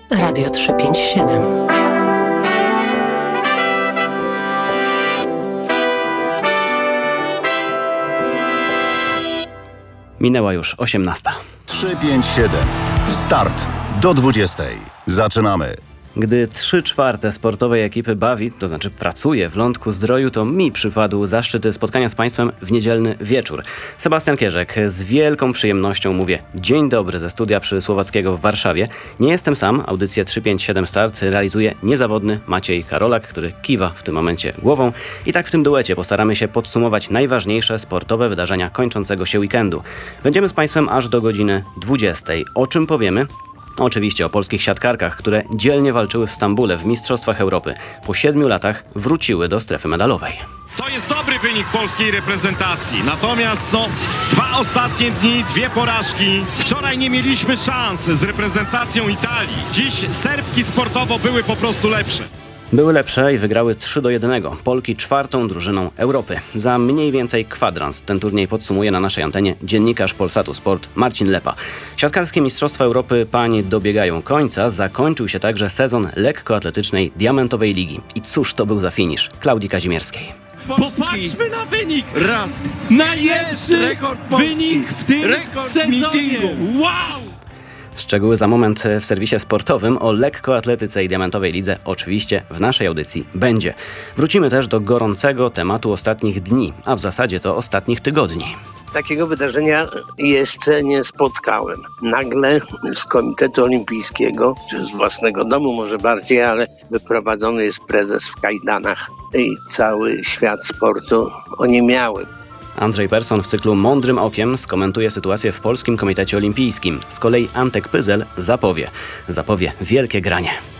Radio 357. Minęła już 18. 357. Start do 20. Zaczynamy. Gdy 3/4 sportowej ekipy bawi, to znaczy pracuje w Lądku-Zdroju, to mi przypadł zaszczyt spotkania z Państwem w niedzielny wieczór. Sebastian Kierzek, z wielką przyjemnością mówię dzień dobry ze studia przy Słowackiego w Warszawie. Nie jestem sam, audycję 357 Start realizuje niezawodny Maciej Karolak, który kiwa w tym momencie głową. I tak w tym duecie postaramy się podsumować najważniejsze sportowe wydarzenia kończącego się weekendu. Będziemy z Państwem aż do godziny 20. O czym powiemy? Oczywiście o polskich siatkarkach, które dzielnie walczyły w Stambule w Mistrzostwach Europy. Po 7 latach wróciły do strefy medalowej. To jest dobry wynik polskiej reprezentacji. Natomiast 2 ostatnie dni, 2 porażki. Wczoraj nie mieliśmy szans z reprezentacją Italii. Dziś Serbki sportowo były po prostu lepsze. Były lepsze i wygrały 3-1. Polki 4. drużyną Europy. Za mniej więcej kwadrans ten turniej podsumuje na naszej antenie dziennikarz Polsatu Sport Marcin Lepa. Siatkarskie Mistrzostwa Europy pań dobiegają końca. Zakończył się także sezon lekkoatletycznej Diamentowej Ligi. I cóż to był za finisz Klaudii Kazimierskiej. Popatrzmy na wynik! Raz! Najlepszy Polski. wynik w tym sezonie! Meetingu. Wow! Szczegóły za moment w serwisie sportowym. O lekkoatletyce i diamentowej lidze oczywiście w naszej audycji będzie. Wrócimy też do gorącego tematu ostatnich dni, a w zasadzie to ostatnich tygodni. Takiego wydarzenia jeszcze nie spotkałem. Nagle z Komitetu Olimpijskiego, czy z własnego domu może bardziej, ale wyprowadzony jest prezes w kajdanach i cały świat sportu oniemiały. Andrzej Persson w cyklu Mądrym Okiem skomentuje sytuację w Polskim Komitecie Olimpijskim. Z kolei Antek Pyzel zapowie wielkie granie.